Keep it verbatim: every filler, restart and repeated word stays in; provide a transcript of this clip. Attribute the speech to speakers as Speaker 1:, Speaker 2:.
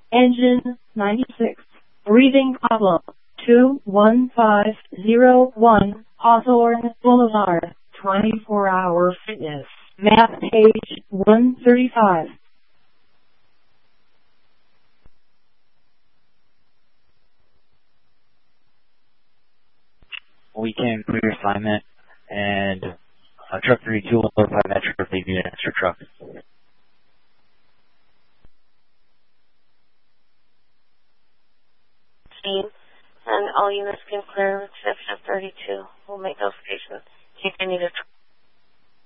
Speaker 1: Engine ninety-six. Breathing problem. two one five zero one Hawthorne Boulevard. twenty-four hour fitness. Map page one thirty-five.
Speaker 2: We can clear your assignment, and uh, truck thirty-two will notify Metro if they need an extra truck.
Speaker 3: And all units can clear with exception of thirty-two. We'll make notifications. If you need a truck.